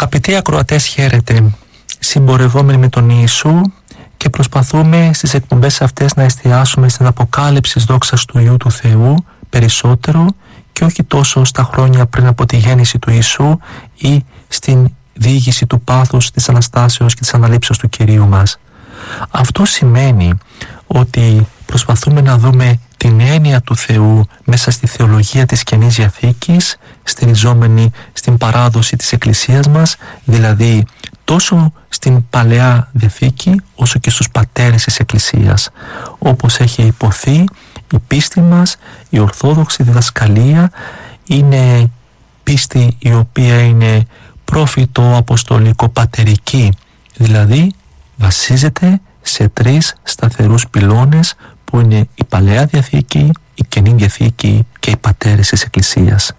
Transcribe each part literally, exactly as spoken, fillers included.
Αγαπητοί ακροατές, χαίρετε. Συμπορευόμενοι με τον Ιησού και προσπαθούμε στις εκπομπές αυτές να εστιάσουμε στην αποκάλυψη της δόξας του Υιού του Θεού περισσότερο και όχι τόσο στα χρόνια πριν από τη γέννηση του Ιησού ή στην διήγηση του πάθους, της Αναστάσεως και της Αναλήψεως του Κυρίου μας. Αυτό σημαίνει ότι προσπαθούμε να δούμε την έννοια του Θεού μέσα στη θεολογία της Καινής Διαθήκης, στηριζόμενη στην παράδοση της Εκκλησίας μας, δηλαδή τόσο στην Παλαιά Διαθήκη όσο και στους πατέρες της Εκκλησίας. Όπως έχει υποθεί, η πίστη μας, η ορθόδοξη διδασκαλία είναι πίστη η οποία είναι προφητο αποστολικό πατερική, δηλαδή βασίζεται σε τρεις σταθερούς πυλώνες που είναι η Παλαιά Διαθήκη, η Καινή Διαθήκη και οι πατέρες της Εκκλησίας.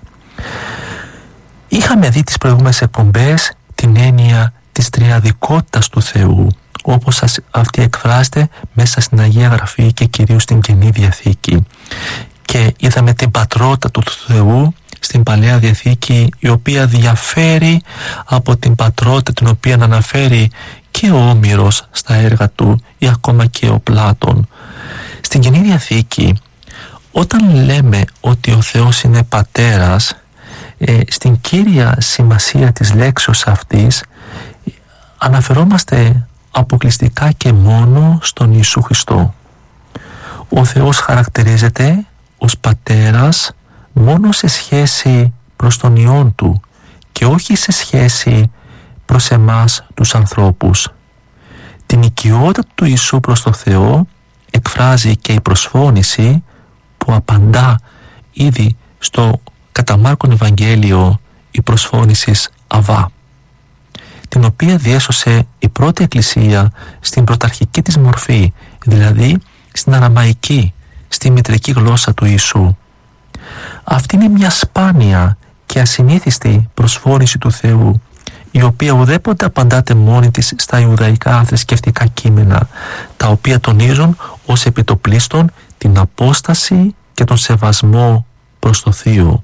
Είχαμε δει τις προηγούμενες εκπομπές την έννοια της τριαδικότητας του Θεού, όπως αυτή εκφράζεται μέσα στην Αγία Γραφή και κυρίως στην Καινή Διαθήκη. Και είδαμε την πατρότητα του Θεού στην Παλαιά Διαθήκη, η οποία διαφέρει από την πατρότητα την οποία αναφέρει και ο Όμηρος στα έργα του ή ακόμα και ο Πλάτων. Στην Καινή Διαθήκη, όταν λέμε ότι ο Θεός είναι πατέρας, ε, στην κύρια σημασία της λέξεως αυτής αναφερόμαστε αποκλειστικά και μόνο στον Ιησού Χριστό. Ο Θεός χαρακτηρίζεται ως πατέρας μόνο σε σχέση προς τον Υιόν Του και όχι σε σχέση προς εμάς τους ανθρώπους. Την οικειότητα του Ιησού προς το Θεό εκφράζει και η προσφώνηση που απαντά ήδη στο κατά Μάρκον Ευαγγέλιο η προσφώνησης Αβά, την οποία διέσωσε η πρώτη Εκκλησία στην πρωταρχική της μορφή, δηλαδή στην αραμαϊκή, στη μητρική γλώσσα του Ιησού. Αυτή είναι μια σπάνια και ασυνήθιστη προσφώνηση του Θεού, η οποία ουδέποτε απαντάται μόνη της στα ιουδαϊκά θρησκευτικά κείμενα, τα οποία τονίζουν ως επιτοπλίστων την απόσταση και τον σεβασμό προς το Θείο.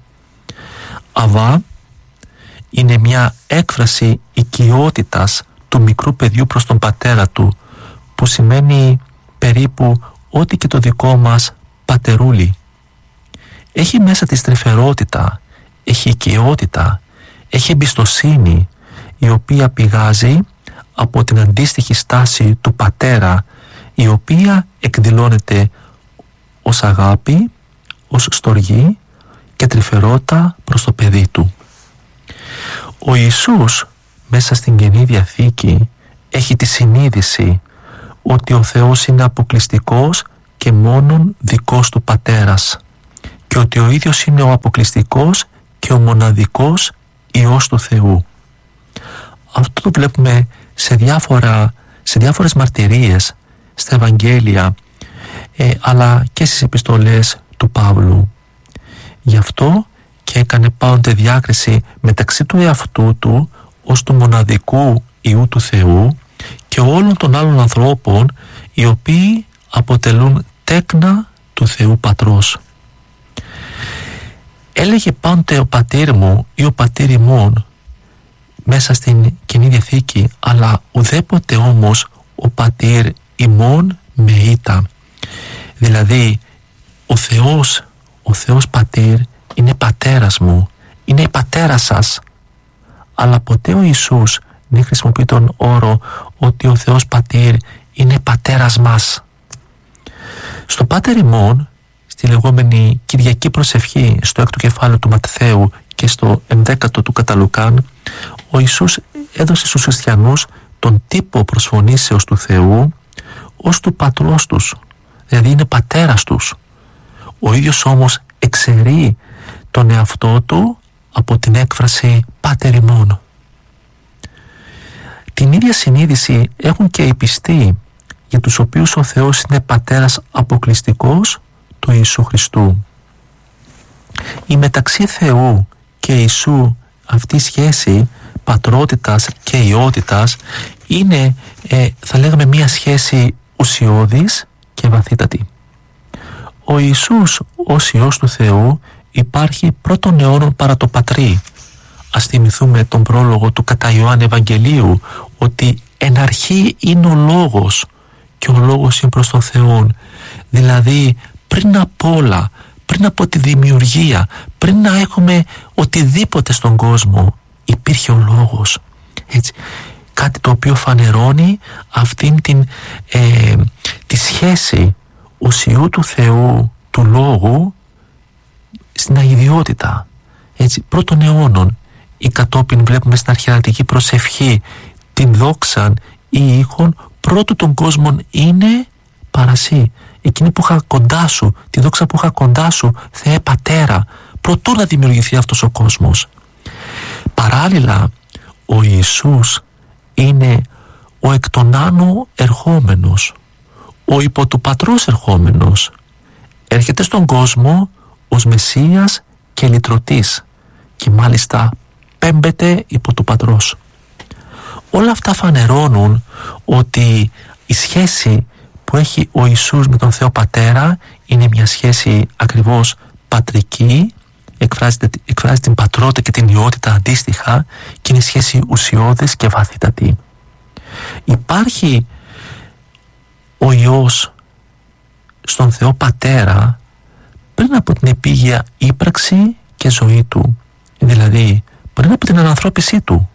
Αβά είναι μια έκφραση οικειότητας του μικρού παιδιού προς τον πατέρα του, που σημαίνει περίπου ό,τι και το δικό μας πατερούλι. Έχει μέσα τη τρυφερότητα, έχει οικειότητα, έχει εμπιστοσύνη, η οποία πηγάζει από την αντίστοιχη στάση του πατέρα, η οποία εκδηλώνεται ως αγάπη, ως στοργή και τρυφερότητα προς το παιδί του. Ο Ιησούς μέσα στην Καινή Διαθήκη έχει τη συνείδηση ότι ο Θεός είναι αποκλειστικός και μόνον δικός του πατέρας και ότι ο ίδιος είναι ο αποκλειστικός και ο μοναδικός Υιός του Θεού. Αυτό το βλέπουμε σε, διάφορα, σε διάφορες μαρτυρίες στα Ευαγγέλια, ε, αλλά και στις επιστολές του Παύλου. Γι' αυτό και έκανε πάντοτε διάκριση μεταξύ του εαυτού του ως του μοναδικού Υιού του Θεού και όλων των άλλων ανθρώπων, οι οποίοι αποτελούν τέκνα του Θεού Πατρός. Έλεγε πάντοτε ο πατήρ μου ή ο πατήρ ημών μέσα στην Καινή Διαθήκη, αλλά ουδέποτε όμως ο πατήρ ημών με ήτα. Δηλαδή ο Θεός, ο Θεός πατήρ είναι πατέρας μου, είναι η πατέρα σας, αλλά ποτέ ο Ιησούς δεν χρησιμοποιεί τον όρο ότι ο Θεός πατήρ είναι πατέρας μας. Στο Πάτερ ημών, στη λεγόμενη Κυριακή Προσευχή, στο έκτο κεφάλαιο του Ματθαίου και στο ενδέκατο του κατά Λουκάν, ο Ιησούς έδωσε στους χριστιανούς τον τύπο προσφωνήσεως του Θεού ως του πατρός τους, δηλαδή είναι πατέρας τους. Ο ίδιος όμως εξαιρεί τον εαυτό του από την έκφραση Πάτερ ημών. Την ίδια συνείδηση έχουν και οι πιστοί, για τους οποίους ο Θεός είναι πατέρας αποκλειστικός του Ιησού Χριστού. Η μεταξύ Θεού και Ιησού αυτή η σχέση πατρότητας και ιότητας είναι, ε, θα λέγαμε, μία σχέση ουσιώδης και βαθύτατη. Ο Ιησούς ως Υιός του Θεού υπάρχει πρώτων αιώνων παρά το Πατρί, Ας θυμηθούμε τον πρόλογο του κατά Ιωάννη Ευαγγελίου, ότι εν αρχή είναι ο Λόγος και ο Λόγος είναι προς τον Θεό. Δηλαδή πριν απ' όλα, πριν από τη δημιουργία, πριν να έχουμε οτιδήποτε στον κόσμο, υπήρχε ο Λόγος. Έτσι, κάτι το οποίο φανερώνει αυτήν την ε, τη σχέση ουσιού του Θεού, του Λόγου, στην αγιδιότητα. Έτσι, πρώτων αιώνων, ή κατόπιν βλέπουμε στην αρχαιρατική προσευχή την δόξαν ή ήχον πρώτου των κόσμων είναι παρασύ. Εκείνη που είχα κοντά σου, τη δόξα που είχα κοντά σου, Θεέ Πατέρα, προτού να δημιουργηθεί αυτός ο κόσμος. Παράλληλα, ο Ιησούς είναι ο εκ των άνω ερχόμενος, ο υπό του Πατρός ερχόμενος. Έρχεται στον κόσμο ως Μεσσίας και λυτρωτής και μάλιστα πέμπεται υπό του Πατρός. Όλα αυτά φανερώνουν ότι η σχέση που έχει ο Ιησούς με τον Θεό Πατέρα είναι μια σχέση ακριβώς πατρική, εκφράζει, εκφράζει την πατρότητα και την ιότητα αντίστοιχα, και είναι σχέση ουσιώδης και βαθύτατη. Υπάρχει ο Υιός στον Θεό Πατέρα πριν από την επίγεια ύπαρξη και ζωή του, δηλαδή πριν από την ανανθρώπισή του.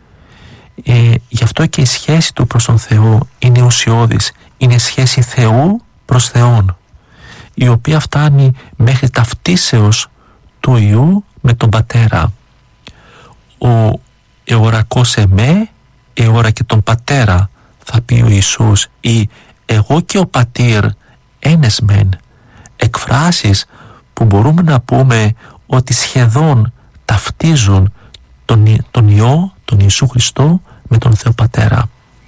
Ε, γι' αυτό και η σχέση του προς τον Θεό είναι ουσιώδης, είναι σχέση Θεού προς Θεόν, η οποία φτάνει μέχρι ταυτίσεως του Υιού με τον Πατέρα. Ο εωρακός εμέ, εώρα και τον Πατέρα, θα πει ο Ιησούς, ή εγώ και ο Πατήρ ένες μεν, εκφράσεις που μπορούμε να πούμε ότι σχεδόν ταυτίζουν τον, τον Υιό, τον Ιησού Χριστό, με τον Θεό Πατέρα.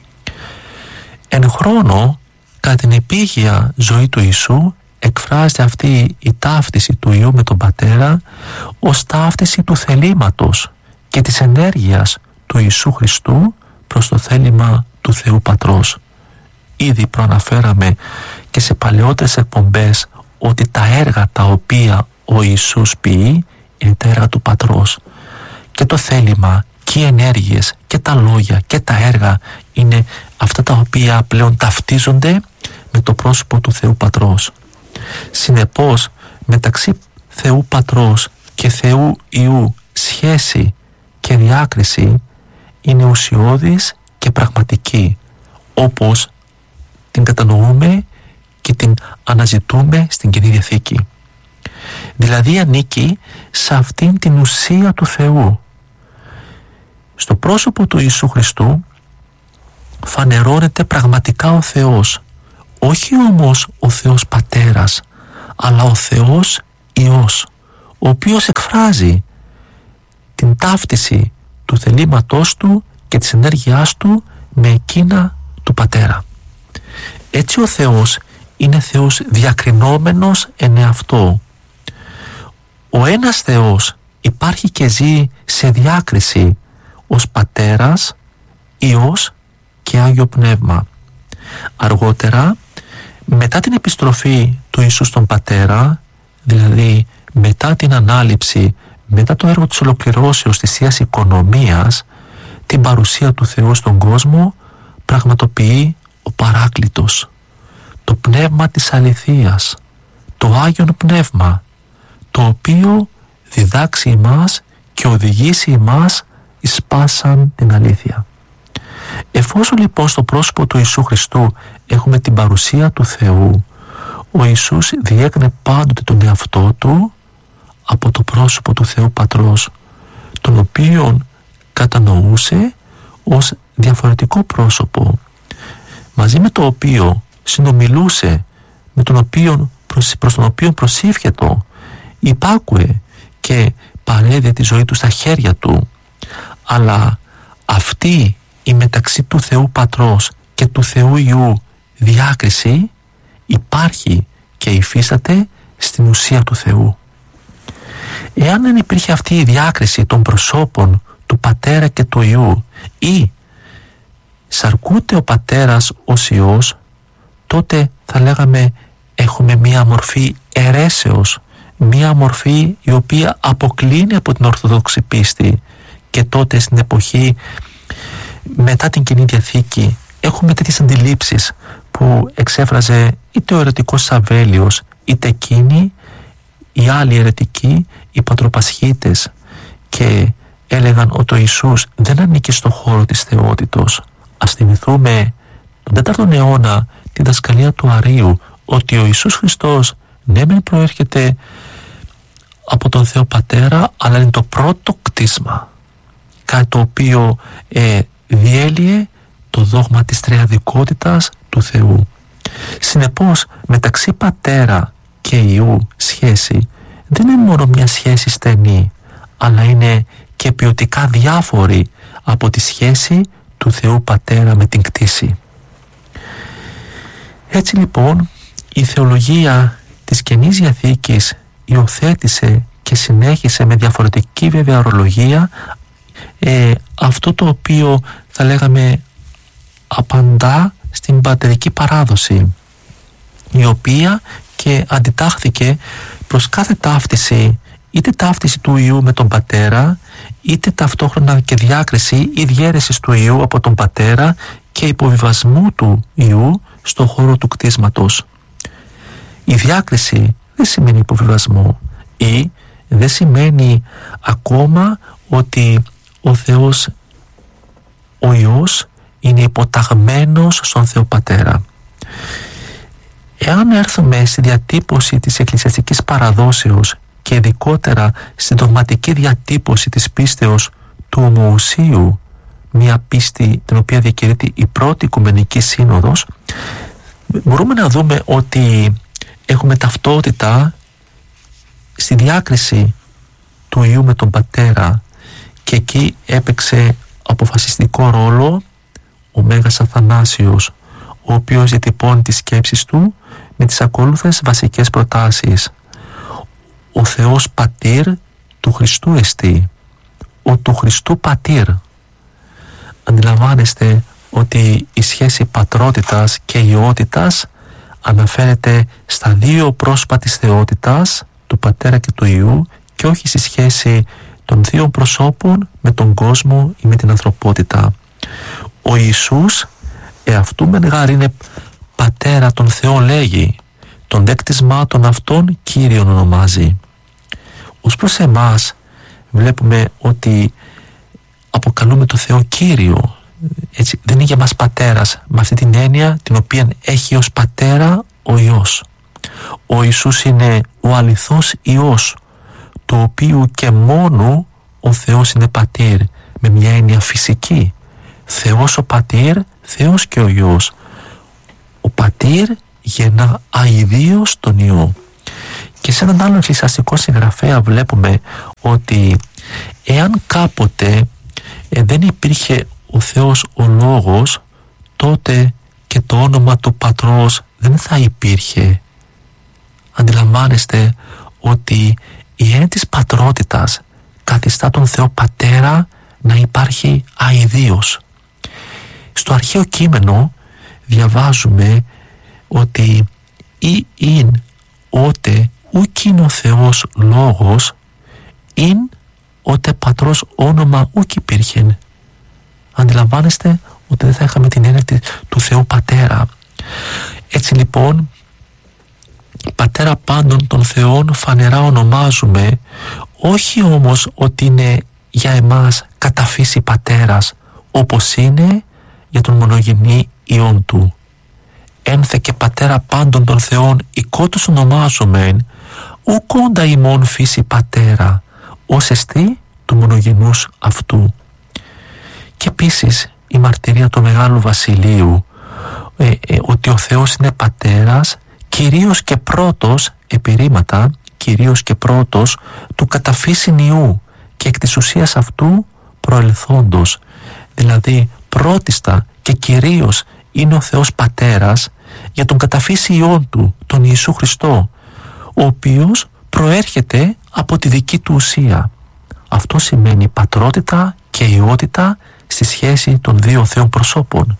Εν χρόνο, κατά την επίγεια ζωή του Ιησού, εκφράζεται αυτή η ταύτιση του Υιού με τον Πατέρα ως ταύτιση του θελήματος και της ενέργειας του Ιησού Χριστού προς το θέλημα του Θεού Πατρός. Ήδη προαναφέραμε και σε παλαιότερες εκπομπές ότι τα έργα τα οποία ο Ιησούς ποιεί είναι τα έργα του Πατρός, και το θέλημα και οι ενέργειες και τα λόγια και τα έργα είναι αυτά τα οποία πλέον ταυτίζονται με το πρόσωπο του Θεού Πατρός. Συνεπώς, μεταξύ Θεού Πατρός και Θεού Υιού σχέση και διάκριση είναι ουσιώδης και πραγματική, όπως την κατανοούμε και την αναζητούμε στην Καινή Διαθήκη. Δηλαδή ανήκει σε αυτήν την ουσία του Θεού. Στο πρόσωπο του Ιησού Χριστού φανερώνεται πραγματικά ο Θεός, όχι όμως ο Θεός Πατέρας, αλλά ο Θεός Υιός, ο οποίος εκφράζει την ταύτιση του θελήματός του και της ενέργειάς του με εκείνα του Πατέρα. Έτσι ο Θεός είναι Θεός διακρινόμενος εν εαυτό. Ο ένας Θεός υπάρχει και ζει σε διάκριση ως Πατέρας, Υιός και Άγιο Πνεύμα. Αργότερα, μετά την επιστροφή του Ιησού στον Πατέρα, δηλαδή μετά την ανάληψη, μετά το έργο της ολοκληρώσεως της Θείας Οικονομίας, την παρουσία του Θεού στον κόσμο πραγματοποιεί ο Παράκλητος, το Πνεύμα της Αληθείας, το Άγιον Πνεύμα, το οποίο διδάξει εμάς και οδηγήσει εμάς εις πάσαν την αλήθεια. Εφόσον λοιπόν στο πρόσωπο του Ιησού Χριστού έχουμε την παρουσία του Θεού, ο Ιησούς διέκνε πάντοτε τον εαυτό του από το πρόσωπο του Θεού Πατρός, τον οποίον κατανοούσε ως διαφορετικό πρόσωπο, μαζί με το οποίο συνομιλούσε, με τον οποίο, προς, προς τον οποίο προσήφιετο, υπάκουε και παρέδε τη ζωή του στα χέρια του. Αλλά αυτή η μεταξύ του Θεού Πατρός και του Θεού Υιού διάκριση υπάρχει και υφίσταται στην ουσία του Θεού. Εάν δεν υπήρχε αυτή η διάκριση των προσώπων του Πατέρα και του Υιού, ή σαρκούται ο Πατέρας ως Υιός, τότε θα λέγαμε έχουμε μία μορφή αιρέσεως, μία μορφή η οποία αποκλίνει από την Ορθόδοξη πίστη και τότε στην εποχή μετά την Καινή Διαθήκη έχουμε τέτοιες αντιλήψεις που εξέφραζε είτε ο αιρετικός Σαβέλιος είτε εκείνοι οι άλλοι αιρετικοί, οι πατροπασχίτες, και έλεγαν ότι ο Ιησούς δεν ανήκει στο χώρο της θεότητος. Ας θυμηθούμε τον τέταρτο αιώνα τη δασκαλία του Αρείου ότι ο Ιησούς Χριστός ναι μεν προέρχεται από τον Θεό Πατέρα, αλλά είναι το πρώτο κτίσμα, κάτι το οποίο ε, διέλυε το δόγμα της τριαδικότητας του Θεού. Συνεπώς μεταξύ Πατέρα και Υιού σχέση δεν είναι μόνο μια σχέση στενή, αλλά είναι και ποιοτικά διάφορη από τη σχέση του Θεού Πατέρα με την κτήση. Έτσι λοιπόν η θεολογία της Καινής Διαθήκης υιοθέτησε και συνέχισε με διαφορετική βέβαια ορολογία ε, αυτό το οποίο θα λέγαμε απαντά στην πατερική παράδοση, η οποία και αντιτάχθηκε προς κάθε ταύτιση, είτε ταύτιση του Υιού με τον Πατέρα, είτε ταυτόχρονα και διάκριση ή διαίρεση του Υιού από τον Πατέρα και υποβιβασμού του Υιού στον χώρο του κτίσματος. Η διάκριση δεν σημαίνει υποβιβασμό ή δεν σημαίνει ακόμα ότι ο Θεός, ο Υιός, είναι υποταγμένος στον Θεό Πατέρα. Εάν έρθουμε στη διατύπωση της εκκλησιαστικής παραδόσεως και ειδικότερα στην δογματική διατύπωση της πίστεως του ομοουσίου, μια πίστη την οποία διακηρύττει η πρώτη Οικουμενική Σύνοδος, μπορούμε να δούμε ότι έχουμε ταυτότητα στη διάκριση του Υιού με τον Πατέρα, και εκεί έπαιξε αποφασιστικό ρόλο ο Μέγας Αθανάσιος, ο οποίος διατυπώνει τις σκέψεις του με τις ακόλουθες βασικές προτάσεις. Ο Θεός Πατήρ του Χριστού εστί, ο του Χριστού Πατήρ. Αντιλαμβάνεστε ότι η σχέση πατρότητας και ιότητας αναφέρεται στα δύο πρόσωπα της θεότητας, του Πατέρα και του Υιού, και όχι στη σχέση των δύο προσώπων με τον κόσμο ή με την ανθρωπότητα. Ο Ιησούς εαυτού μεν γάρ είναι Πατέρα των Θεών λέγει, των έκτισμάτων αυτών Κύριον ονομάζει. Ως προς εμάς βλέπουμε ότι αποκαλούμε το Θεό Κύριο. Έτσι, δεν είναι για μας Πατέρας με αυτή την έννοια την οποία έχει ως Πατέρα ο Υιός. Ο Ιησούς είναι ο αληθώς Υιός, του οποίου και μόνο ο Θεός είναι Πατήρ, με μια έννοια φυσική. Θεός ο Πατήρ, Θεός και ο Υιός. Ο Πατήρ γεννά αηδίως τον Υιό. Και σε έναν άλλο εκκλησιαστικό συγγραφέα βλέπουμε ότι εάν κάποτε ε, δεν υπήρχε ο Θεός ο Λόγος, τότε και το όνομα του Πατρός δεν θα υπήρχε. Αντιλαμβάνεστε ότι η έννοια της πατρότητας καθιστά τον Θεό Πατέρα να υπάρχει αηδίως. Στο αρχαίο κείμενο διαβάζουμε ότι ή ειν ότε ουκ είναι ο Θεός Λόγος, ειν ότε Πατρός όνομα ουκ υπήρχεν. Αντιλαμβάνεστε ότι δεν θα είχαμε την έννοια του Θεού Πατέρα. Έτσι λοιπόν, Πατέρα πάντων των Θεών φανερά ονομάζουμε, όχι όμως ότι είναι για εμάς κατά φύση Πατέρας, όπως είναι για τον μονογενή Υιόν του. Ένθε και Πατέρα πάντων των Θεών οικότους ονομάζομεν, ουκ όντα ημών φύση Πατέρα, ως εστί του μονογενούς αυτού. Και επίσης η μαρτυρία του Μεγάλου Βασιλείου ε, ε, ότι ο Θεός είναι Πατέρας, κυρίως και πρώτος, επιρρήματα, κυρίως και πρώτος του καταφύσιν Υιού και εκ της ουσίας αυτού προελθόντος. Δηλαδή πρώτιστα και κυρίως είναι ο Θεός Πατέρας για τον καταφύση Υιόν του, τον Ιησού Χριστό, ο οποίος προέρχεται από τη δική του ουσία. Αυτό σημαίνει πατρότητα και ιότητα στη σχέση των δύο Θεών προσώπων.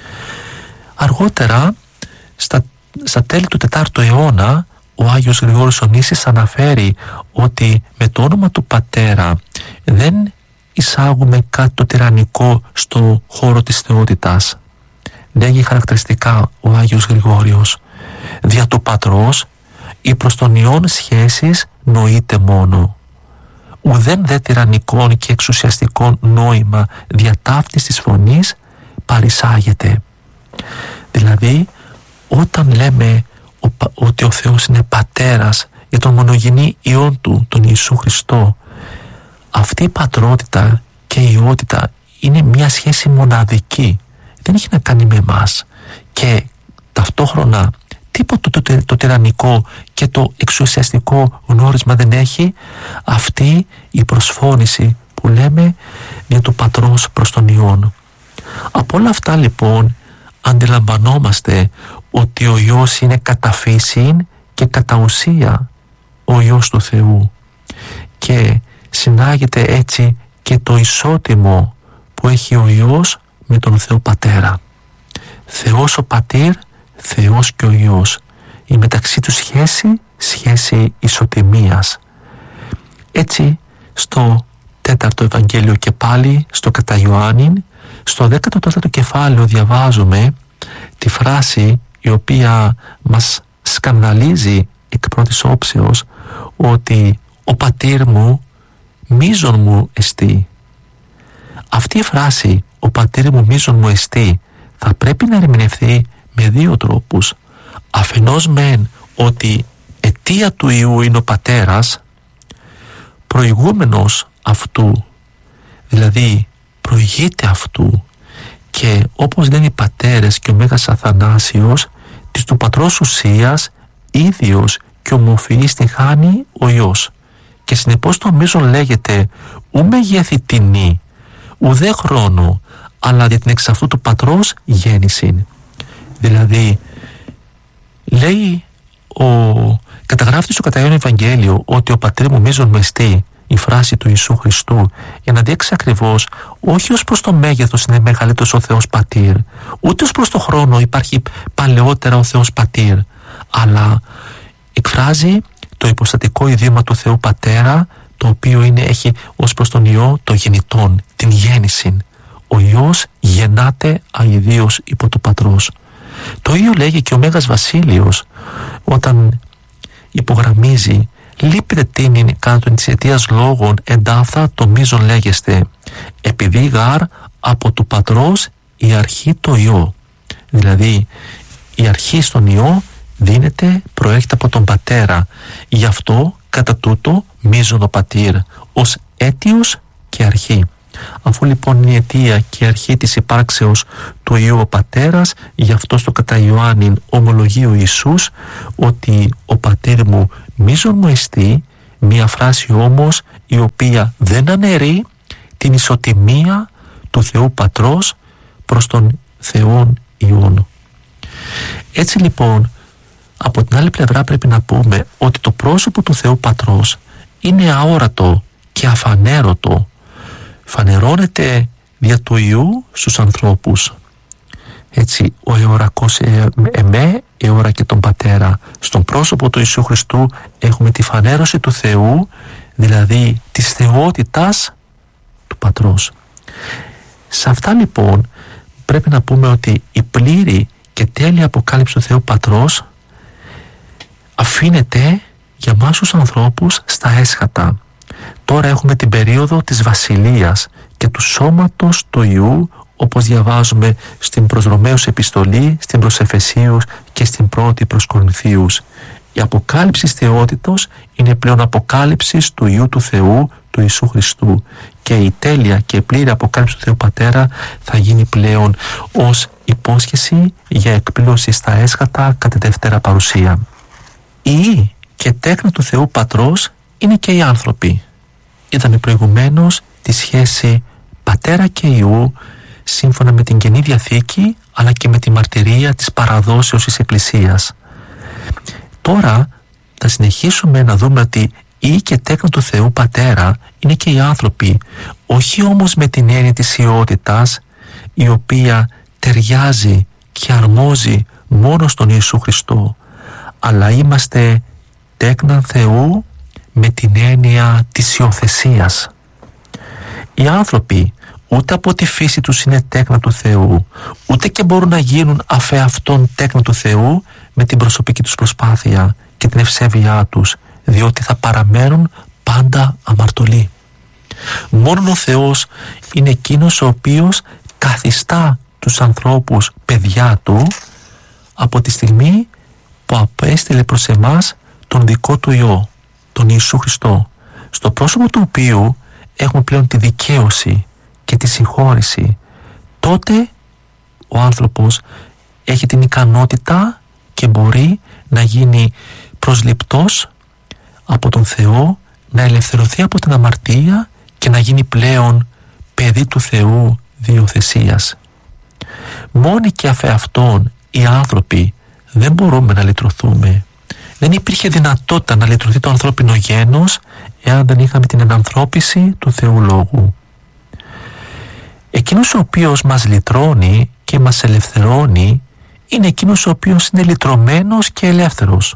Αργότερα, στα, στα τέλη του τετάρτου αιώνα, ο Άγιος Γρηγόρης ο Νήσης αναφέρει ότι με το όνομα του Πατέρα δεν εισάγουμε κάτι το τυραννικό στο χώρο της θεότητας. Λέγει χαρακτηριστικά ο Άγιος Γρηγόριος: δια του Πατρός η προς τον Υιόν σχέσεις νοείται μόνο, ουδέν δε τυραννικών και εξουσιαστικών νόημα δια ταύτης της φωνής παρισάγεται. Δηλαδή, όταν λέμε ότι ο Θεός είναι πατέρας για τον μονογενή Υιόν του, τον Ιησού Χριστό, αυτή η πατρότητα και η ιότητα είναι μια σχέση μοναδική, δεν έχει να κάνει με εμάς, και ταυτόχρονα τίποτα το, το, το τυραννικό και το εξουσιαστικό γνώρισμα δεν έχει αυτή η προσφώνηση που λέμε για το Πατρός προς τον Υιόν. Από όλα αυτά λοιπόν αντιλαμβανόμαστε ότι ο Υιός είναι κατά φύση και κατά ουσία ο Υιός του Θεού, και συνάγεται έτσι και το ισότιμο που έχει ο Υιός με τον Θεό Πατέρα. Θεός ο Πατήρ, Θεός και ο Υιός, η μεταξύ τους σχέση, σχέση ισοτιμίας. Έτσι στο τέταρτο Ευαγγέλιο και πάλι στο κατά Ιωάννην, στο δέκατο τέταρτο κεφάλαιο διαβάζουμε τη φράση η οποία μας σκανδαλίζει εκ πρώτης όψεως, ότι ο Πατήρ μου μείζον μου εστί. Αυτή η φράση, ο Πατήρ μου μείζον μου εστί, θα πρέπει να ερμηνευθεί με δύο τρόπους. Αφενός μεν ότι αιτία του Υιού είναι ο Πατέρας, προηγούμενος αυτού, δηλαδή προηγείται αυτού, και όπως λένε οι πατέρες και ο Μέγας Αθανάσιος, της του Πατρός ουσίας ίδιος και ομοφυής την χάνει ο Υιός, και συνεπώς το μείζον λέγεται ου μεγέθη τινή, ουδέ χρόνο, αλλά δια την εξ αυτού του Πατρός γέννησιν. Δηλαδή λέει ο καταγράφτης στο κατά Ιωάννη Ευαγγέλιο ότι ο Πατήρ μου μείζον με εστί, η φράση του Ιησού Χριστού, για να δείξει ακριβώς όχι ως προς το μέγεθος είναι μεγαλύτερος ο Θεός Πατήρ, ούτε ως προς το χρόνο υπάρχει παλαιότερα ο Θεός Πατήρ, αλλά εκφράζει το υποστατικό ειδήμα του Θεού Πατέρα, το οποίο είναι, έχει ως προς τον Υιό το γεννητόν, την γέννηση. Ο Υιός γεννάται αηδίως υπό του Πατρός. Το ίδιο λέγει και ο Μέγας Βασίλειος όταν υπογραμμίζει «Λείπετε τίνην κάτω της αιτίας λόγων εντάφθα το μείζον λέγεστε, επειδή γάρ από του Πατρός η αρχή το Υιό». Δηλαδή η αρχή στον Υιό δίνεται, προέρχεται από τον Πατέρα, γι' αυτό κατά τούτο μείζον ο Πατήρ ως αίτιος και αρχή. Αφού λοιπόν είναι η αιτία και η αρχή της υπάρξεως του Υιού ο Πατέρας, γι' αυτό στο κατά Ιωάννην ομολογεί ο Ιησούς ότι ο Πατήρ μου μείζον μου εστί, μια φράση όμως η οποία δεν αναιρεί την ισοτιμία του Θεού Πατρός προς τον Θεόν Υιόν. Έτσι λοιπόν, από την άλλη πλευρά πρέπει να πούμε ότι το πρόσωπο του Θεού Πατρός είναι αόρατο και αφανέρωτο, φανερώνεται δια του Υιού στους ανθρώπους. Έτσι ο εωρακός εμέ εώρα και τον Πατέρα. Στον πρόσωπο του Ιησού Χριστού έχουμε τη φανέρωση του Θεού, δηλαδή της θεότητας του Πατρός. Σε αυτά λοιπόν πρέπει να πούμε ότι η πλήρη και τέλεια αποκάλυψη του Θεού Πατρός αφήνεται για εμάς τους ανθρώπους στα έσχατα. Τώρα έχουμε την περίοδο της βασιλείας και του σώματος του Υιού, όπως διαβάζουμε στην προς Ρωμαίους επιστολή, στην προς Εφεσίους και στην πρώτη προς Κορινθίους. Η αποκάλυψη της θεότητος είναι πλέον αποκάλυψη του Υιού του Θεού, του Ιησού Χριστού, και η τέλεια και πλήρη αποκάλυψη του Θεού Πατέρα θα γίνει πλέον ως υπόσχεση για εκπλήρωση στα έσχατα κατά Δευτέρα παρουσία. Η και τέκνα του Θεού Πατρός είναι και οι άνθρωποι. Είδαμε προηγουμένως τη σχέση Πατέρα και Υιού σύμφωνα με την Καινή Διαθήκη αλλά και με τη μαρτυρία της παραδόσεως της Εκκλησίας. Τώρα θα συνεχίσουμε να δούμε ότι η και τέκνα του Θεού Πατέρα είναι και οι άνθρωποι, όχι όμως με την έννοια της ιότητας η οποία ταιριάζει και αρμόζει μόνο στον Ιησού Χριστό, αλλά είμαστε τέκνα Θεού με την έννοια της υιοθεσίας. Οι άνθρωποι ούτε από τη φύση τους είναι τέκνα του Θεού, ούτε και μπορούν να γίνουν αφεαυτόν τέκνα του Θεού με την προσωπική τους προσπάθεια και την ευσέβειά τους, διότι θα παραμένουν πάντα αμαρτωλοί. Μόνο ο Θεός είναι εκείνος ο οποίος καθιστά τους ανθρώπους παιδιά του από τη στιγμή που απέστειλε προς εμάς τον δικό του Υιό, τον Ιησού Χριστό, στο πρόσωπο του οποίου έχουμε πλέον τη δικαίωση και τη συγχώρηση. Τότε ο άνθρωπος έχει την ικανότητα και μπορεί να γίνει προσληπτός από τον Θεό, να ελευθερωθεί από την αμαρτία και να γίνει πλέον παιδί του Θεού διοθεσίας. Μόνοι και αφεαυτόν οι άνθρωποι δεν μπορούμε να λυτρωθούμε. Δεν υπήρχε δυνατότητα να λυτρωθεί το ανθρώπινο γένος εάν δεν είχαμε την ενανθρώπιση του Θεού Λόγου. Εκείνος ο οποίος μας λυτρώνει και μας ελευθερώνει είναι εκείνος ο οποίος είναι λυτρωμένος και ελεύθερος.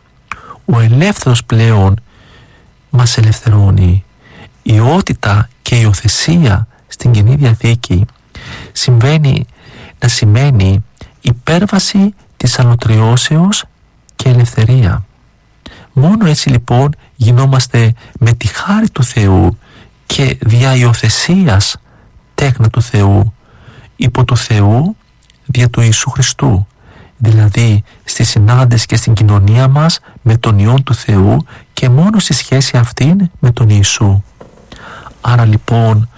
Ο ελεύθερος πλέον μας ελευθερώνει. Η ιότητα και η υιοθεσία στην Καινή Διαθήκη συμβαίνει να σημαίνει υπέρβαση της αλωτριώσεως και ελευθερία. Μόνο έτσι λοιπόν γινόμαστε με τη χάρη του Θεού και δια υιοθεσίας τέκνα του Θεού, υπό του Θεού δια του Ιησού Χριστού, δηλαδή στη συνάντηση και στην κοινωνία μας με τον Υιόν του Θεού και μόνο στη σχέση αυτήν με τον Ιησού. Άρα λοιπόν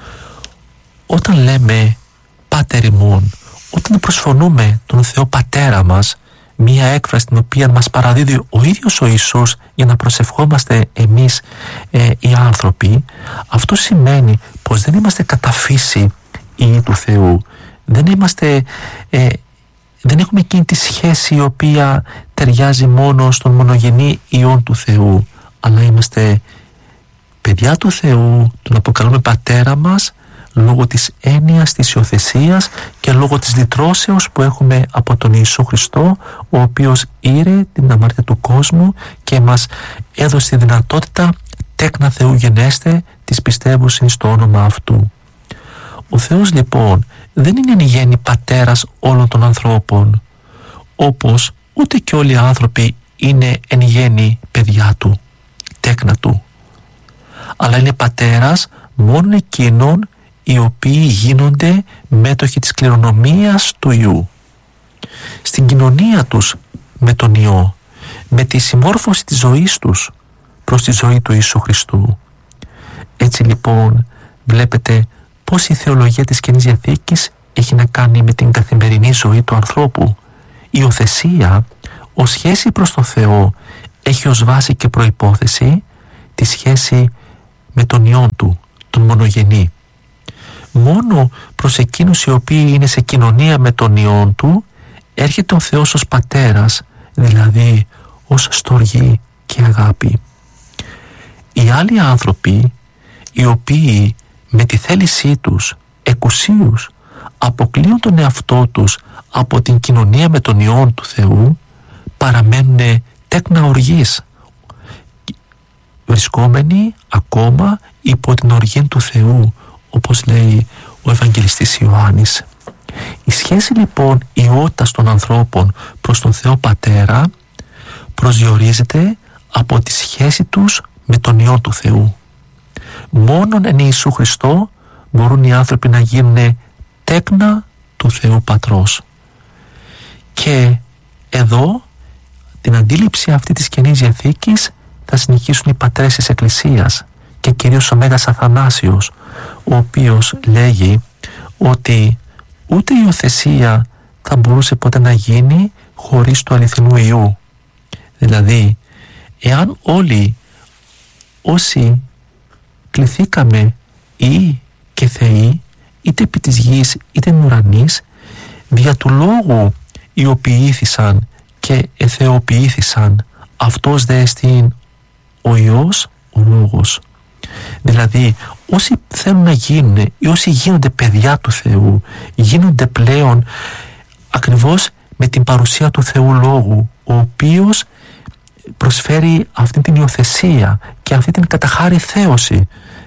όταν λέμε Πάτερ ημών, όταν προσφωνούμε τον Θεό Πατέρα μας, μία έκφραση την οποία μας παραδίδει ο ίδιος ο Ιησούς για να προσευχόμαστε εμείς ε, οι άνθρωποι, αυτό σημαίνει πως δεν είμαστε κατά φύση Υιοί του Θεού, δεν είμαστε ε, δεν έχουμε εκείνη τη σχέση η οποία ταιριάζει μόνο στον μονογενή Υιόν του Θεού, αλλά είμαστε παιδιά του Θεού, τον αποκαλούμε Πατέρα μας λόγω της έννοιας της υιοθεσίας και λόγω της λυτρώσεως που έχουμε από τον Ιησού Χριστό, ο οποίος ήρε την αμαρτία του κόσμου και μας έδωσε τη δυνατότητα τέκνα Θεού γενέστε της πιστεύουσιν στο όνομα αυτού. Ο Θεός λοιπόν δεν είναι εν γέννη πατέρας όλων των ανθρώπων, όπως ούτε και όλοι οι άνθρωποι είναι εν γέννη παιδιά του, τέκνα του, αλλά είναι πατέρας μόνο εκείνων οι οποίοι γίνονται μέτοχοι της κληρονομίας του Υιού. Στην κοινωνία τους με τον Υιό, με τη συμμόρφωση της ζωής τους προς τη ζωή του Ιησού Χριστού. Έτσι λοιπόν βλέπετε πως η θεολογία της Καινής Διαθήκης έχει να κάνει με την καθημερινή ζωή του ανθρώπου. Η υιοθεσία ως σχέση προς τον Θεό έχει ως βάση και προϋπόθεση τη σχέση με τον Υιόν του, τον μονογενή. Μόνο προς εκείνους οι οποίοι είναι σε κοινωνία με τον Υιόν του έρχεται ο Θεός ως πατέρας, δηλαδή ως στοργή και αγάπη. Οι άλλοι άνθρωποι οι οποίοι με τη θέλησή τους εκουσίους αποκλείουν τον εαυτό τους από την κοινωνία με τον Υιόν του Θεού παραμένουν τέκνα οργής, βρισκόμενοι ακόμα υπό την οργή του Θεού, όπως λέει ο Ευαγγελιστής Ιωάννης. Η σχέση λοιπόν ιότητας των ανθρώπων προς τον Θεό Πατέρα προσδιορίζεται από τη σχέση τους με τον Υιόν του Θεού. Μόνον εν Ιησού Χριστώ μπορούν οι άνθρωποι να γίνουν τέκνα του Θεού Πατρός. Και εδώ την αντίληψη αυτή της Καινής Διαθήκης θα συνεχίσουν οι πατρές της Εκκλησίας και κυρίως ο Μέγας Αθανάσιος, ο οποίος λέγει ότι ούτε η υιοθεσία θα μπορούσε ποτέ να γίνει χωρίς του αληθινού Υιού. Δηλαδή, εάν όλοι όσοι κληθήκαμε Υιοί και Θεοί, είτε επί της γης είτε ουρανής, δια του λόγου ιοποιήθησαν και εθεοποιήθησαν, αυτός δε εστίν ο Υιός ο Λόγος. Δηλαδή όσοι θέλουν να γίνουν ή όσοι γίνονται παιδιά του Θεού γίνονται πλέον ακριβώς με την παρουσία του Θεού Λόγου, ο οποίος προσφέρει αυτή την υιοθεσία και αυτή την καταχάρη θέωση,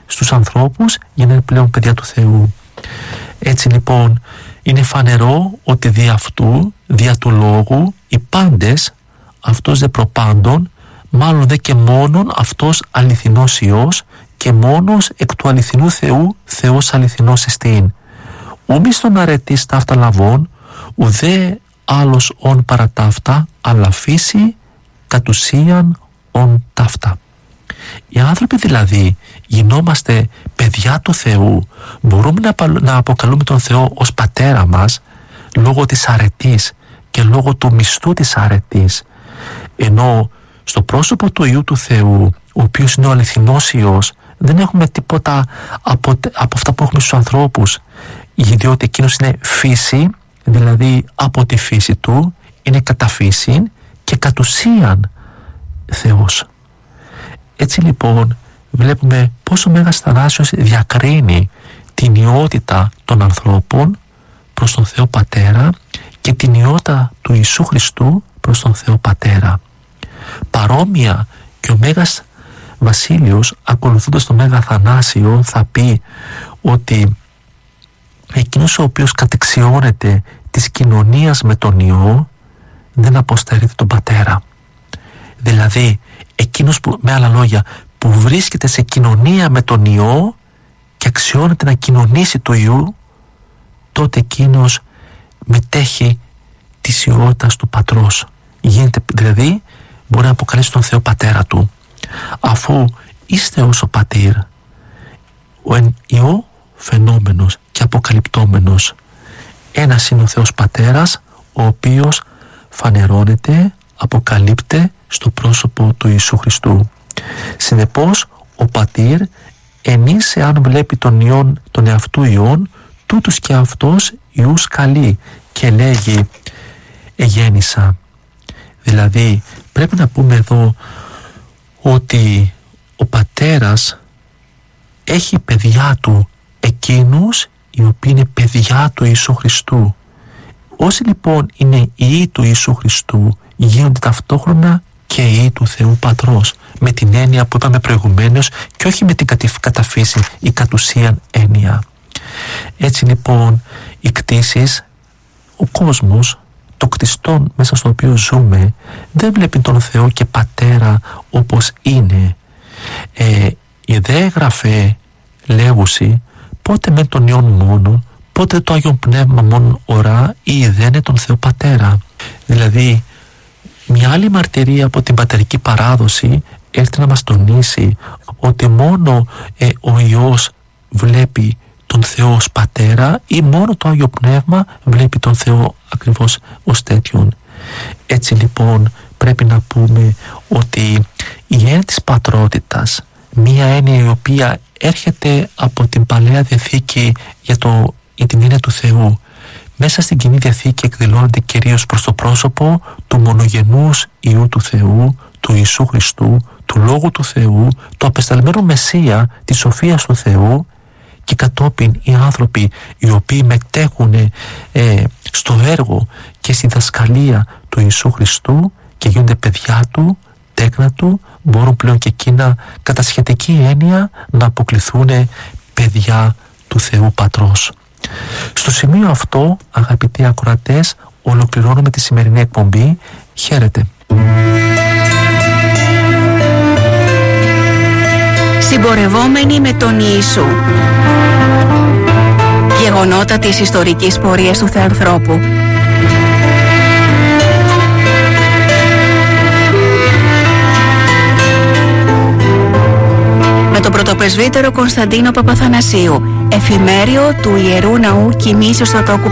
στους ανθρώπους για να είναι πλέον παιδιά του Θεού. Έτσι λοιπόν είναι φανερό ότι δι' αυτού, δια του λόγου, οι πάντες, αυτός δε προπάντων, μάλλον δε και μόνον αυτός αληθινός Υιός και μόνος εκ του αληθινού Θεού, Θεός αληθινός εστίν. Ούμι στον αρετής ταύτα λαβών, ουδέ άλλος ον παρατάφτα, αλλά φύση κατ' ουσίαν ον ταύτα. Οι άνθρωποι δηλαδή γινόμαστε παιδιά του Θεού, μπορούμε να αποκαλούμε τον Θεό ως πατέρα μας λόγω της αρετής και λόγω του μισθού της αρετής, ενώ στο πρόσωπο του Υιού του Θεού, ο οποίος είναι ο αληθινός Υιός, δεν έχουμε τίποτα από, από αυτά που έχουμε στους ανθρώπους, διότι εκείνος είναι φύση, δηλαδή από τη φύση του, είναι κατά φύση και κατ' ουσίαν Θεός. Έτσι λοιπόν βλέπουμε πόσο Μέγας Θανάσιος διακρίνει την ιότητα των ανθρώπων προς τον Θεό Πατέρα και την ιότητα του Ιησού Χριστού προς τον Θεό Πατέρα. Παρόμοια και ο Μέγας Βασίλειος, ακολουθώντας τον Μέγα Θανάσιο, θα πει ότι εκείνος ο οποίος κατεξιώνεται της κοινωνίας με τον Υιό δεν αποστερείται τον Πατέρα. Δηλαδή εκείνος που, με άλλα λόγια, που βρίσκεται σε κοινωνία με τον Υιό και αξιώνεται να κοινωνήσει του Υιού, τότε εκείνος μετέχει της ιότητας του Πατρός. Γίνεται, δηλαδή μπορεί να αποκαλέσει τον Θεό Πατέρα του, αφού είστε ως ο Πατήρ, ο εν Υιό φαινόμενος και αποκαλυπτόμενος. Ένας είναι ο Θεός Πατέρας, ο οποίος φανερώνεται, αποκαλύπτεται στο πρόσωπο του Ιησού Χριστού. Συνεπώς ο Πατήρ ενίσε αν βλέπει τον Υιόν, τον εαυτού Υιόν, τούτους και αυτός Υιούς καλεί και λέγει εγέννησα. Δηλαδή πρέπει να πούμε εδώ ότι ο Πατέρας έχει παιδιά του εκείνους οι οποίοι είναι παιδιά του Ιησού Χριστού. Όσοι λοιπόν είναι ιοί του Ιησού Χριστού γίνονται ταυτόχρονα και ιοί του Θεού Πατρός, με την έννοια που είπαμε προηγουμένως και όχι με την καταφύση ή κατ' ουσίαν έννοια. Έτσι λοιπόν οι κτήσεις, ο κόσμος, το κτιστόν μέσα στο οποίο ζούμε δεν βλέπει τον Θεό και Πατέρα όπως είναι. Ε, η δε έγραφε λέγουσι πότε με τον Υιόν μόνο, πότε το Άγιον Πνεύμα μόνο ορά ή δεν είναι τον Θεό Πατέρα. Δηλαδή μια άλλη μαρτυρία από την πατερική παράδοση έρθει να μας τονίσει ότι μόνο ε, ο Υιός βλέπει τον Θεό ως Πατέρα ή μόνο το Άγιο Πνεύμα βλέπει τον Θεό ακριβώς ως τέτοιον. Έτσι λοιπόν πρέπει να πούμε ότι η έννοια της πατρότητας, μία έννοια η οποία έρχεται από την Παλαιά Διαθήκη για, το, για την έννοια του Θεού, μέσα στην Κοινή Διαθήκη εκδηλώνεται κυρίως προς το πρόσωπο του μονογενούς Υιού του Θεού, του Ιησού Χριστού, του Λόγου του Θεού, του απεσταλμένου Μεσσία, της σοφίας του Θεού, και κατόπιν οι άνθρωποι οι οποίοι μετέχουν ε, στο έργο και στη δασκαλία του Ιησού Χριστού και γίνονται παιδιά του, τέκνα του, μπορούν πλέον και εκείνα κατά σχετική έννοια να αποκληθούν παιδιά του Θεού Πατρός. Στο σημείο αυτό, αγαπητοί ακροατές, ολοκληρώνουμε τη σημερινή εκπομπή. Χαίρετε. Συμπορευόμενοι με τον Ιησού. Γεγονότα της ιστορικής πορείας του Θεανθρώπου. Με τον πρωτοπρεσβύτερο Κωνσταντίνο Παπαθανασίου, εφημέριο του Ιερού Ναού Κοιμήσεως Θεοτόκου